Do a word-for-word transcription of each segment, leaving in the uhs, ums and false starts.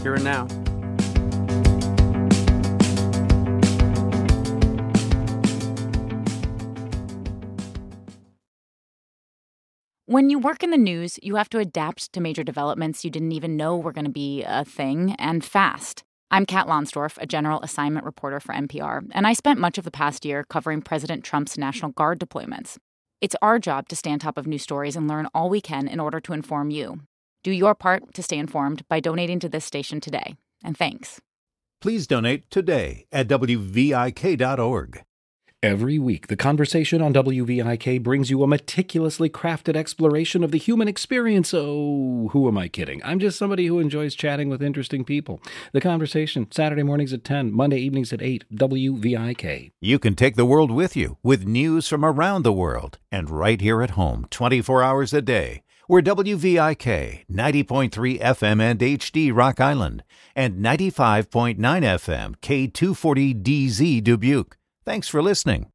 here and now. When you work in the news, you have to adapt to major developments you didn't even know were going to be a thing, and fast. I'm Kat Lonsdorf, a general assignment reporter for N P R, and I spent much of the past year covering President Trump's National Guard deployments. It's our job to stay on top of news stories and learn all we can in order to inform you. Do your part to stay informed by donating to this station today. And thanks. Please donate today at W V I K dot org. Every week, The Conversation on W V I K brings you a meticulously crafted exploration of the human experience. Oh, who am I kidding? I'm just somebody who enjoys chatting with interesting people. The Conversation, Saturday mornings at ten, Monday evenings at eight, W V I K. You can take the world with you with news from around the world and right here at home twenty-four hours a day. We're W V I K, ninety point three F M and H D Rock Island, and ninety-five point nine F M K two forty D Z Dubuque. Thanks for listening.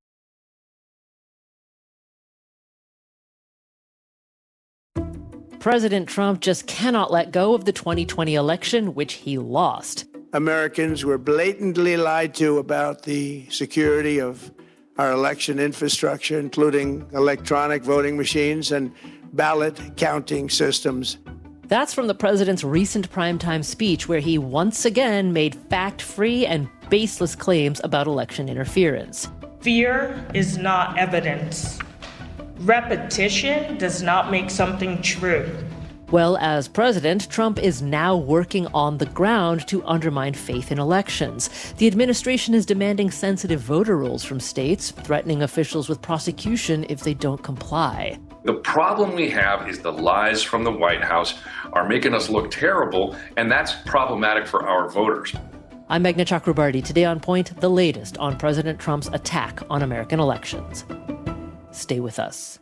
President Trump just cannot let go of the twenty twenty election, which he lost. Americans were blatantly lied to about the security of our election infrastructure, including electronic voting machines and ballot counting systems. That's from the president's recent primetime speech, where he once again made fact-free and baseless claims about election interference. Fear is not evidence. Repetition does not make something true. Well, as president, Trump is now working on the ground to undermine faith in elections. The administration is demanding sensitive voter rolls from states, threatening officials with prosecution if they don't comply. The problem we have is the lies from the White House are making us look terrible, and that's problematic for our voters. I'm Meghna Chakrabarti. Today on Point, the latest on President Trump's attack on American elections. Stay with us.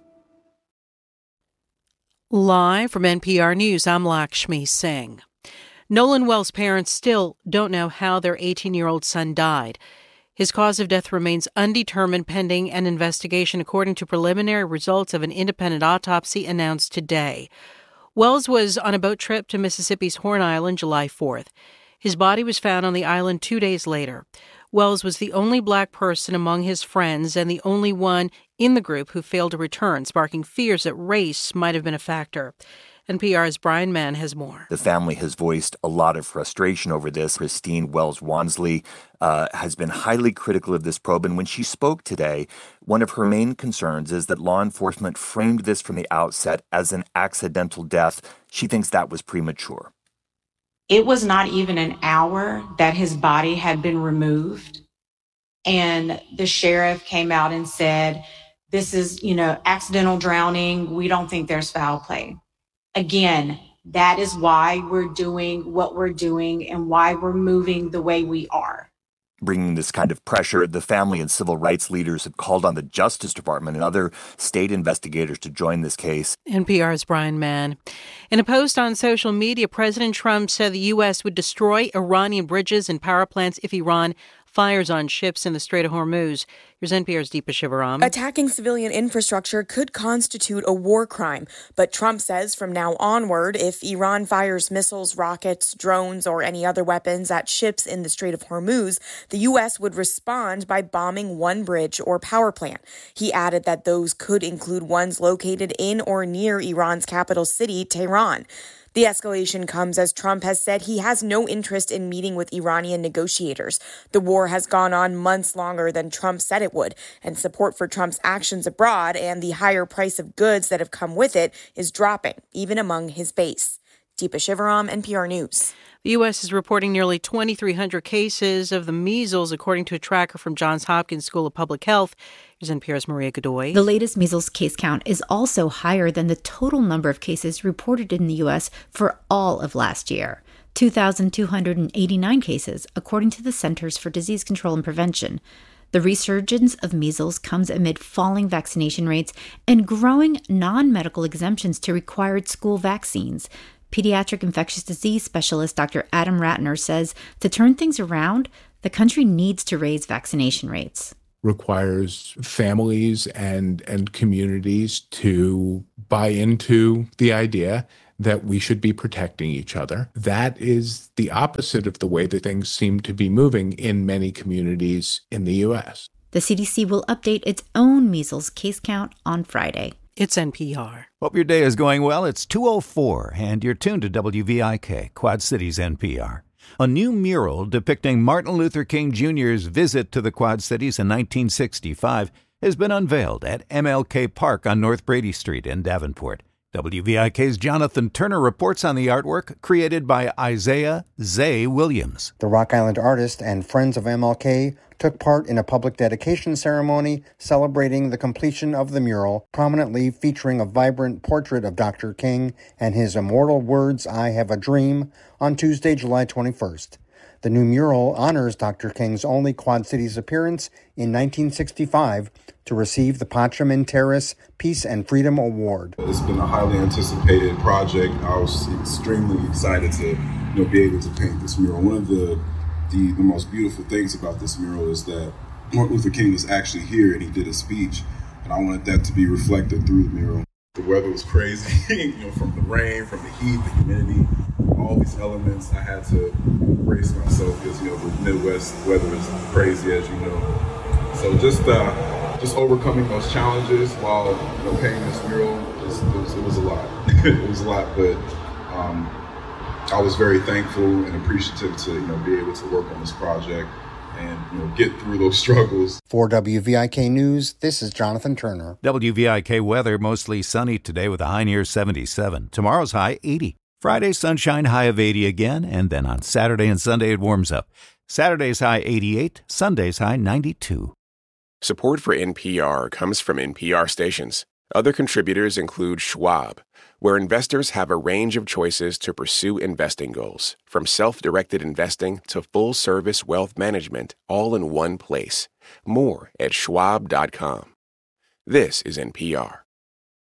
Live from N P R News, I'm Lakshmi Singh. Nolan Wells' parents still don't know how their eighteen-year-old son died. His cause of death remains undetermined pending an investigation, according to preliminary results of an independent autopsy announced today. Wells was on a boat trip to Mississippi's Horn Island July fourth. His body was found on the island two days later. Wells was the only black person among his friends and the only one in the group who failed to return, sparking fears that race might have been a factor. N P R's Brian Mann has more. The family has voiced a lot of frustration over this. Christine Wells-Wansley uh, has been highly critical of this probe, and when she spoke today, one of her main concerns is that law enforcement framed this from the outset as an accidental death. She thinks that was premature. It was not even an hour that his body had been removed, and the sheriff came out and said, this is, you know, accidental drowning. We don't think there's foul play. Again, that is why we're doing what we're doing and why we're moving the way we are. Bringing this kind of pressure, the family and civil rights leaders have called on the Justice Department and other state investigators to join this case. N P R's Brian Mann. In a post on social media, President Trump said the U S would destroy Iranian bridges and power plants if Iran fires on ships in the Strait of Hormuz. Here's N P R's Deepa Shivaram. Attacking civilian infrastructure could constitute a war crime, but Trump says from now onward, if Iran fires missiles, rockets, drones, or any other weapons at ships in the Strait of Hormuz, the U S would respond by bombing one bridge or power plant. He added that those could include ones located in or near Iran's capital city, Tehran. The escalation comes as Trump has said he has no interest in meeting with Iranian negotiators. The war has gone on months longer than Trump said it would, and support for Trump's actions abroad and the higher price of goods that have come with it is dropping, even among his base. Deepa Shivaram, N P R News. The U S is reporting nearly twenty-three hundred cases of the measles, according to a tracker from Johns Hopkins School of Public Health. Here's N P R's Maria Godoy. The latest measles case count is also higher than the total number of cases reported in the U S for all of last year, two thousand two hundred eighty-nine cases, according to the Centers for Disease Control and Prevention. The resurgence of measles comes amid falling vaccination rates and growing non-medical exemptions to required school vaccines. Pediatric infectious disease specialist Doctor Adam Ratner says to turn things around, the country needs to raise vaccination rates. Requires families and, and communities to buy into the idea that we should be protecting each other. That is the opposite of the way that things seem to be moving in many communities in the U S. The C D C will update its own measles case count on Friday. It's N P R. Hope your day is going well. It's two oh four, and you're tuned to W V I K, Quad Cities N P R. A new mural depicting Martin Luther King Junior's visit to the Quad Cities in nineteen sixty-five has been unveiled at M L K Park on North Brady Street in Davenport. W V I K's Jonathan Turner reports on the artwork created by Isaiah Zay Williams. The Rock Island artist and friends of M L K took part in a public dedication ceremony celebrating the completion of the mural, prominently featuring a vibrant portrait of Doctor King and his immortal words, "I have a dream," on Tuesday, July twenty-first. The new mural honors Doctor King's only Quad Cities appearance in nineteen sixty-five to receive the Pacham Terrace Peace and Freedom Award. It's been a highly anticipated project. I was extremely excited to, you know, be able to paint this mural. One of the, the the most beautiful things about this mural is that Martin Luther King was actually here and he did a speech, and I wanted that to be reflected through the mural. The weather was crazy, you know, from the rain, from the heat, the humidity, all these elements. I had to brace myself because, you know, the Midwest weather is crazy, as you know. So just uh, just overcoming those challenges while, you know, painting this mural, just, it, was, it was a lot. It was a lot, but um, I was very thankful and appreciative to, you know, be able to work on this project and, you know, get through those struggles. For W V I K News, this is Jonathan Turner. W V I K weather, mostly sunny today with a high near seventy-seven. Tomorrow's high, eighty. Friday, sunshine, high of eighty again, and then on Saturday and Sunday it warms up. Saturday's high, eighty-eight. Sunday's high, ninety-two. Support for N P R comes from N P R stations. Other contributors include Schwab, where investors have a range of choices to pursue investing goals, from self-directed investing to full-service wealth management, all in one place. More at schwab dot com. This is N P R.